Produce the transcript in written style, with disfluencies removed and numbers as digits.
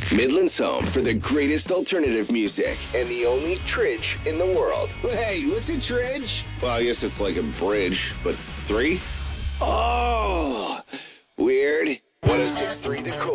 Midland's home for the greatest alternative music and the only Tridge in the world. Hey, what's a Tridge? Well, I guess it's like a bridge, but 3? Oh, weird. 106.3 The